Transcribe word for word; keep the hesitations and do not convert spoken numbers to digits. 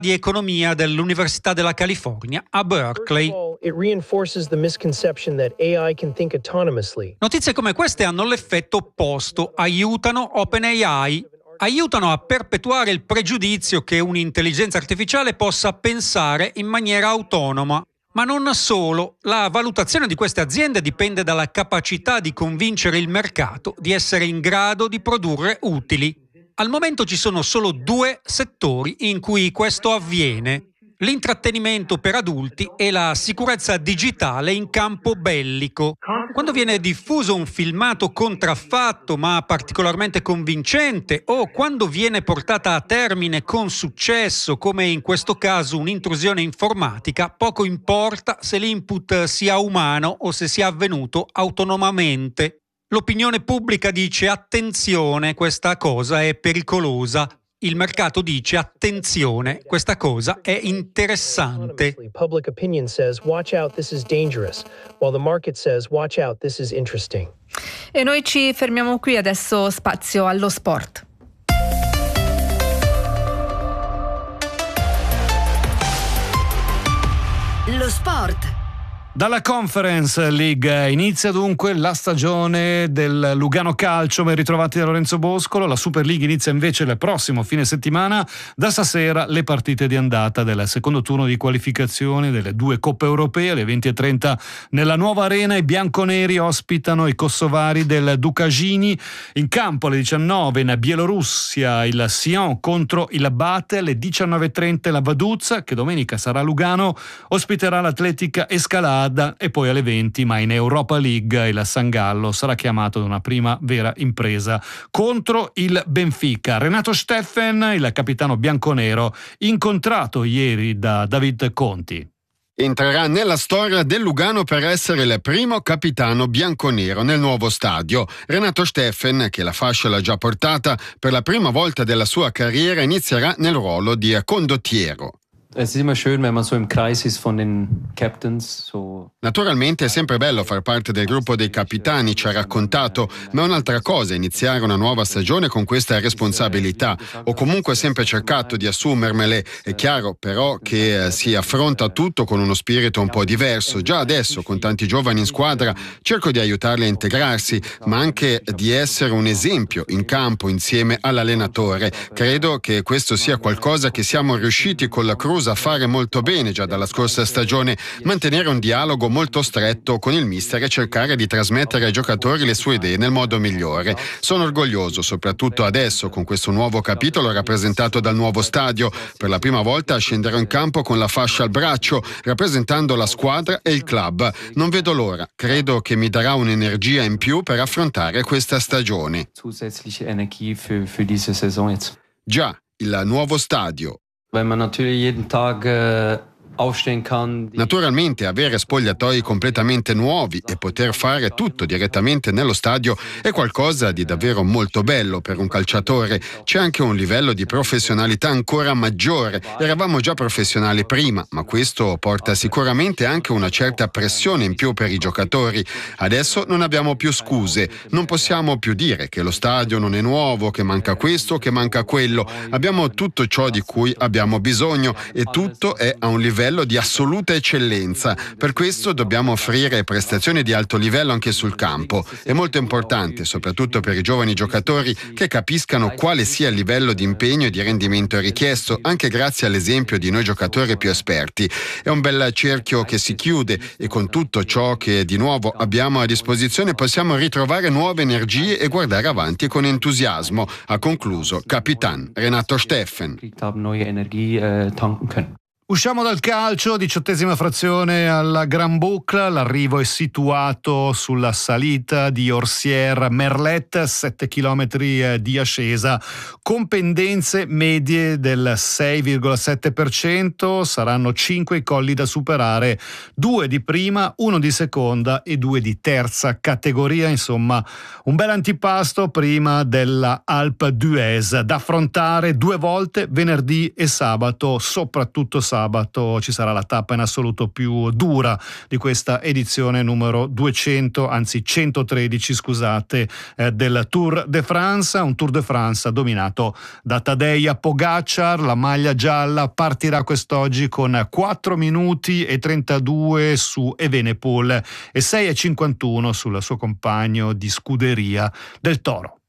di economia dell'Università della California a Berkeley. Notizie come queste hanno l'effetto opposto, aiutano OpenAI, aiutano a perpetuare il pregiudizio che un'intelligenza artificiale possa pensare in maniera autonoma. Ma non solo, la valutazione di queste aziende dipende dalla capacità di convincere il mercato di essere in grado di produrre utili. Al momento ci sono solo due settori in cui questo avviene: l'intrattenimento per adulti e la sicurezza digitale in campo bellico. Quando viene diffuso un filmato contraffatto ma particolarmente convincente, o quando viene portata a termine con successo, come in questo caso un'intrusione informatica, poco importa se l'input sia umano o se sia avvenuto autonomamente. L'opinione pubblica dice attenzione, questa cosa è pericolosa. Il mercato dice attenzione, questa cosa è interessante. Public opinion says watch out, this is dangerous, while the market says watch out, this is interesting. E noi ci fermiamo qui, adesso spazio allo sport. Lo sport. Dalla Conference League inizia dunque la stagione del Lugano Calcio, ben ritrovati da Lorenzo Boscolo. La Super League inizia invece il prossimo fine settimana. Da stasera le partite di andata del secondo turno di qualificazione delle due Coppe Europee. Alle venti e trenta nella nuova arena i bianconeri ospitano i kosovari del Dukashini. In campo alle diciannove in Bielorussia il Sion contro il Bate. Alle diciannove e trenta la Vaduz, che domenica sarà a Lugano, ospiterà l'Atletica Escalada. E poi alle venti, ma in Europa League, il San Gallo sarà chiamato ad una prima vera impresa contro il Benfica. Renato Steffen, il capitano bianconero, incontrato ieri da David Conti. Entrerà nella storia del Lugano per essere il primo capitano bianconero nel nuovo stadio. Renato Steffen, che la fascia l'ha già portata, per la prima volta della sua carriera inizierà nel ruolo di condottiero. Es ist immer schön, wenn man so im Kreis ist von den Captains. So. Naturalmente è sempre bello far parte del gruppo dei capitani, ci ha raccontato, ma è un'altra cosa iniziare una nuova stagione con questa responsabilità. Ho comunque sempre cercato di assumermele. È chiaro però che eh, si affronta tutto con uno spirito un po' diverso. Già adesso, con tanti giovani in squadra, cerco di aiutarli a integrarsi, ma anche di essere un esempio in campo insieme all'allenatore. Credo che questo sia qualcosa che siamo riusciti con la Cruz a fare molto bene già dalla scorsa stagione, mantenere un dialogo molto stretto con il mister e cercare di trasmettere ai giocatori le sue idee nel modo migliore. Sono orgoglioso, soprattutto adesso, con questo nuovo capitolo rappresentato dal nuovo stadio. Per la prima volta scenderò in campo con la fascia al braccio, rappresentando la squadra e il club. Non vedo l'ora, credo che mi darà un'energia in più per affrontare questa stagione. Zusätzliche Energie für, für diese Saison jetzt. Già, il nuovo stadio. Weil man natürlich jeden Tag äh, aufstehen kann. Naturalmente avere spogliatoi completamente nuovi e poter fare tutto direttamente nello stadio è qualcosa di davvero molto bello per un calciatore. C'è anche un livello di professionalità ancora maggiore. Eravamo già professionali prima, ma questo porta sicuramente anche una certa pressione in più per i giocatori. Adesso non abbiamo più scuse, non possiamo più dire che lo stadio non è nuovo, che manca questo, che manca quello. Abbiamo tutto ciò di cui abbiamo bisogno e tutto è a un livello di assoluta eccellenza. Per questo dobbiamo offrire prestazioni di alto livello anche sul campo. È molto importante, soprattutto per i giovani giocatori, che capiscano quale sia il livello di impegno e di rendimento richiesto, anche grazie all'esempio di noi giocatori più esperti. È un bel cerchio che si chiude e con tutto ciò che di nuovo abbiamo a disposizione possiamo ritrovare nuove energie e guardare avanti con entusiasmo. Ha concluso Capitan Renato Steffen. Usciamo dal calcio, diciottesima frazione alla Gran Boucle, l'arrivo è situato sulla salita di Orsières-Merlet, sette chilometri di ascesa, con pendenze medie del sei virgola sette per cento, saranno cinque i colli da superare, due di prima, uno di seconda e due di terza categoria, insomma un bel antipasto prima della Alpe d'Huez, da affrontare due volte venerdì e sabato, soprattutto sabato. sabato ci sarà la tappa in assoluto più dura di questa edizione numero duecento, anzi centotredici, scusate, eh, del Tour de France, un Tour de France dominato da Tadej Pogačar. La maglia gialla partirà quest'oggi con quattro minuti e trentadue su Evenepoel e sei e cinquantuno sul suo compagno di scuderia Del Toro.